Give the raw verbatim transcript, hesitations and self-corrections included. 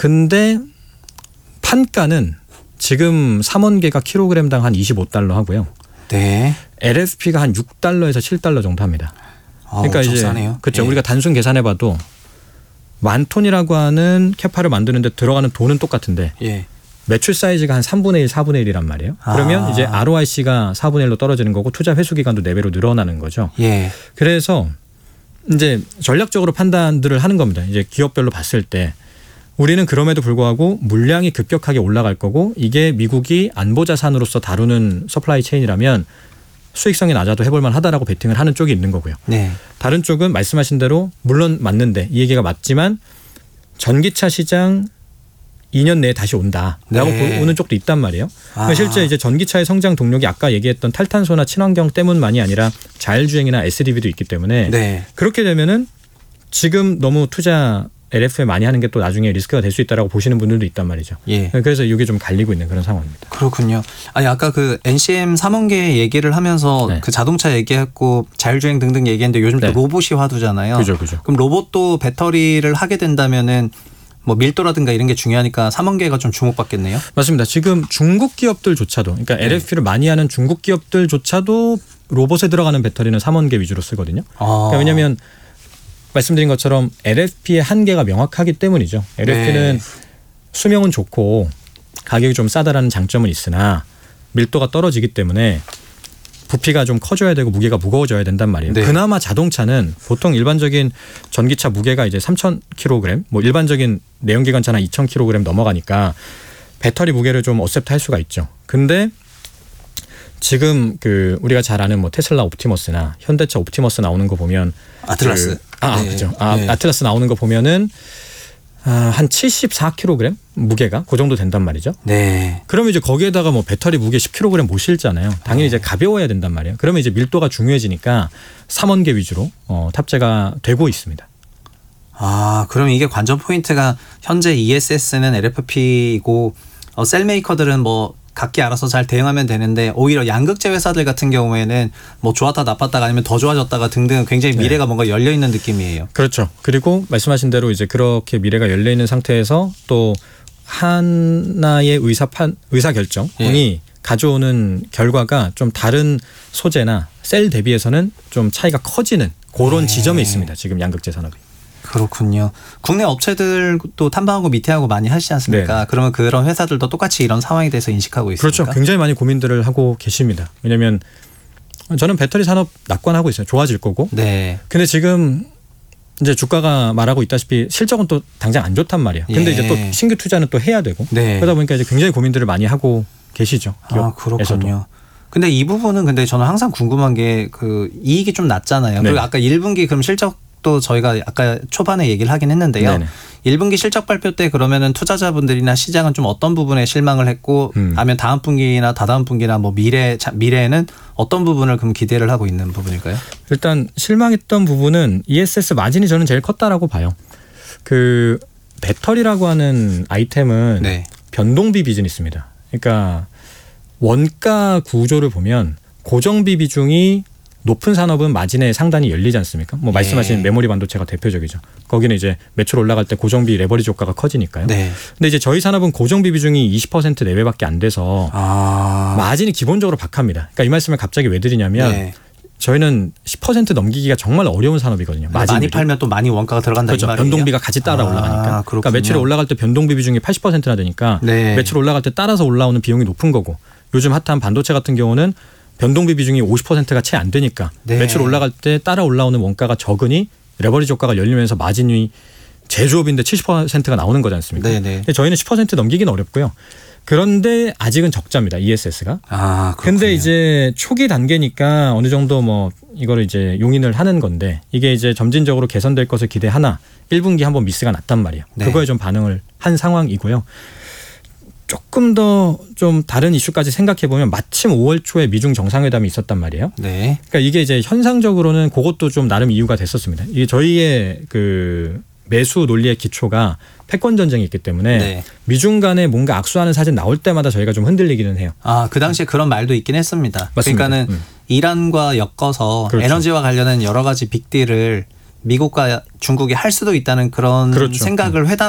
근데 판가는 지금 삼원계가 킬로그램당 한 이십오 달러 하고요. 네. 엘에프피가 한 육 달러에서 칠 달러 정도 합니다. 그러니까 아, 이제 싸네요. 그렇죠. 예. 우리가 단순 계산해봐도 만 톤이라고 하는 캐파를 만드는데 들어가는 돈은 똑같은데 예. 매출 사이즈가 한 삼분의 일, 사분의 일이란 말이에요. 그러면 아. 이제 알오아이씨가 사분의 일로 떨어지는 거고 투자 회수 기간도 네 배로 늘어나는 거죠. 예. 그래서 이제 전략적으로 판단들을 하는 겁니다. 이제 기업별로 봤을 때 우리는 그럼에도 불구하고 물량이 급격하게 올라갈 거고 이게 미국이 안보 자산으로서 다루는 서플라이 체인이라면 수익성이 낮아도 해볼 만하다라고 베팅을 하는 쪽이 있는 거고요. 네. 다른 쪽은 말씀하신 대로 물론 맞는데 이 얘기가 맞지만 전기차 시장 이 년 내에 다시 온다라고 네. 보는 쪽도 있단 말이에요. 아. 실제 이제 전기차의 성장 동력이 아까 얘기했던 탈탄소나 친환경 때문만이 아니라 자율주행이나 에스디비도 있기 때문에 네. 그렇게 되면은 지금 너무 투자 엘에프에 많이 하는 게 또 나중에 리스크가 될 수 있다라고 보시는 분들도 있단 말이죠. 예. 그래서 이게 좀 갈리고 있는 그런 상황입니다. 그렇군요. 아니 아까 그 엔씨엠 삼원계 얘기를 하면서 네. 그 자동차 얘기했고 자율주행 등등 얘기했는데 요즘 또 네. 로봇이 화두잖아요. 그죠, 그죠. 그럼 로봇도 배터리를 하게 된다면은 뭐 밀도라든가 이런 게 중요하니까 삼원계가 좀 주목받겠네요. 맞습니다. 지금 중국 기업들조차도 그러니까 네. 엘에프피를 많이 하는 중국 기업들조차도 로봇에 들어가는 배터리는 삼원계 위주로 쓰거든요. 아. 그러니까 왜냐하면 말씀드린 것처럼 엘에프피의 한계가 명확하기 때문이죠. 엘에프피는 네. 수명은 좋고 가격이 좀 싸다라는 장점은 있으나 밀도가 떨어지기 때문에 부피가 좀 커져야 되고 무게가 무거워져야 된단 말이에요. 네. 그나마 자동차는 보통 일반적인 전기차 무게가 이제 삼천 킬로그램, 뭐 일반적인 내연기관차나 이천 킬로그램 넘어가니까 배터리 무게를 좀 어셉트 할 수가 있죠. 근데 지금 그 우리가 잘 아는 뭐 테슬라 옵티머스나 현대차 옵티머스 나오는 거 보면 아틀라스. 그, 아, 네. 그죠. 아, 네. 아틀라스 나오는 거 보면은 아, 한 칠십사 킬로그램 무게가 그 정도 된단 말이죠. 네. 그러면 이제 거기에다가 뭐 배터리 무게 십 킬로그램 못 실잖아요. 당연히 이제 가벼워야 된단 말이에요. 그러면 이제 밀도가 중요해지니까 삼원계 위주로 어, 탑재가 되고 있습니다. 아, 그럼 이게 관전 포인트가 현재 이에스에스는 엘에프피이고 어, 셀 메이커들은 뭐 각기 알아서 잘 대응하면 되는데 오히려 양극재 회사들 같은 경우에는 뭐 좋았다 나빴다가 아니면 더 좋아졌다가 등등 굉장히 미래가 네. 뭔가 열려 있는 느낌이에요. 그렇죠. 그리고 말씀하신 대로 이제 그렇게 미래가 열려 있는 상태에서 또 하나의 의사 판 의사 결정이 예. 가져오는 결과가 좀 다른 소재나 셀 대비해서는 좀 차이가 커지는 그런 예. 지점에 있습니다. 지금 양극재 산업이. 그렇군요. 국내 업체들도 탐방하고 미팅하고 많이 하시지 않습니까? 네. 그러면 그런 회사들도 똑같이 이런 상황에 대해서 인식하고 있습니까? 그렇죠. 굉장히 많이 고민들을 하고 계십니다. 왜냐하면 저는 배터리 산업 낙관하고 있어요. 좋아질 거고. 네. 근데 지금 이제 주가가 말하고 있다시피 실적은 또 당장 안 좋단 말이에요. 근데 예. 이제 또 신규 투자는 또 해야 되고. 네. 그러다 보니까 이제 굉장히 고민들을 많이 하고 계시죠. 아, 그렇군요. 근데 이 부분은 근데 저는 항상 궁금한 게 그 이익이 좀 낮잖아요. 네. 그리고 아까 일 분기 그럼 실적 또 저희가 아까 초반에 얘기를 하긴 했는데요. 네네. 일 분기 실적 발표 때 그러면은 투자자분들이나 시장은 좀 어떤 부분에 실망을 했고 음. 아니면 다음 분기나 다다음 분기나 뭐 미래 미래에는 어떤 부분을 그럼 기대를 하고 있는 부분일까요? 일단 실망했던 부분은 이에스에스 마진이 저는 제일 컸다라고 봐요. 그 배터리라고 하는 아이템은 네. 변동비 비즈니스입니다. 그러니까 원가 구조를 보면 고정비 비중이 높은 산업은 마진에 상단이 열리지 않습니까? 뭐 말씀하신 네. 메모리 반도체가 대표적이죠. 거기는 이제 매출 올라갈 때 고정비 레버리지 효과가 커지니까요. 네. 근데 이제 저희 산업은 고정비 비중이 이십 퍼센트 내외밖에 안 돼서 아. 마진이 기본적으로 박합니다. 그러니까 이 말씀을 갑자기 왜 드리냐면 네. 저희는 십 퍼센트 넘기기가 정말 어려운 산업이거든요. 마진비도. 많이 팔면 또 많이 원가가 들어간다 그렇죠. 이 말이에요. 변동비가 같이 따라 올라가니까. 아, 그러니까 매출이 올라갈 때 변동비 비중이 팔십 퍼센트나 되니까 네. 매출 올라갈 때 따라서 올라오는 비용이 높은 거고 요즘 핫한 반도체 같은 경우는 변동비 비중이 오십 퍼센트가 채 안 되니까 네. 매출 올라갈 때 따라 올라오는 원가가 적으니 레버리지 효과가 열리면서 마진이 제조업인데 칠십 퍼센트가 나오는 거지 않습니까? 네. 저희는 십 퍼센트 넘기기는 어렵고요. 그런데 아직은 적자입니다. 이에스에스가. 아, 근데 이제 초기 단계니까 어느 정도 뭐 이거를 이제 용인을 하는 건데 이게 이제 점진적으로 개선될 것을 기대하나 일 분기 한번 미스가 났단 말이에요. 네. 그거에 좀 반응을 한 상황이고요. 조금 더 좀 다른 이슈까지 생각해 보면 마침 오월 초에 미중 정상회담이 있었단 말이에요. 네. 그러니까 이게 이제 현상적으로는 그것도 좀 나름 이유가 됐었습니다. 이게 저희의 그 매수 논리의 기초가 패권 전쟁이 있기 때문에 네. 미중 간에 뭔가 악수하는 사진 나올 때마다 저희가 좀 흔들리기는 해요. 아, 그 당시에 그런 말도 있긴 했습니다. 맞습니다. 그러니까는 음. 이란과 엮어서 그렇죠. 에너지와 관련한 여러 가지 빅딜을 미국과 중국이 할 수도 있다는 그런 그렇죠. 생각을 회담